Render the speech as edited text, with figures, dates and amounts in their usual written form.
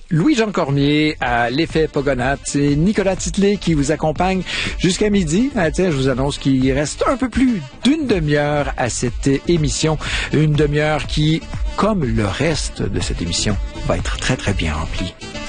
Louis-Jean Cormier à l'effet Pogonat. C'est Nicolas Titley qui vous accompagne jusqu'à midi. Tiens, je vous annonce qu'il reste un peu plus d'une demi-heure à cette émission. Une demi-heure qui, comme le reste de cette émission, va être très, très bien remplie.